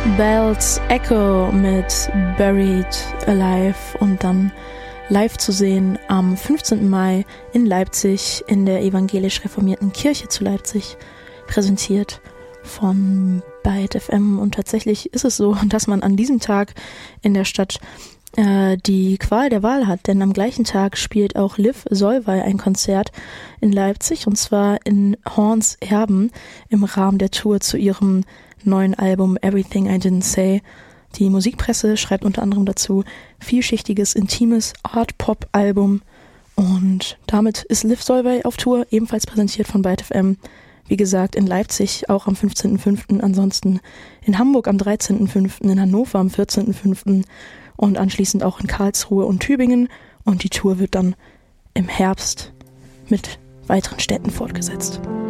Bells Echo mit Buried Alive und dann live zu sehen am 15. Mai in Leipzig in der evangelisch-reformierten Kirche zu Leipzig, präsentiert von Byte FM. Und tatsächlich ist es so, dass man an diesem Tag in der Stadt die Qual der Wahl hat, denn am gleichen Tag spielt auch Liv Solvay ein Konzert in Leipzig, und zwar in Horns Erben im Rahmen der Tour zu ihrem neuen Album Everything I Didn't Say. Die Musikpresse schreibt unter anderem dazu: vielschichtiges, intimes Art-Pop-Album. Und damit ist Liv Solvay auf Tour, ebenfalls präsentiert von Byte FM. Wie gesagt, in Leipzig auch am 15.05., ansonsten in Hamburg am 13.05., in Hannover am 14.05. und anschließend auch in Karlsruhe und Tübingen. Und die Tour wird dann im Herbst mit weiteren Städten fortgesetzt.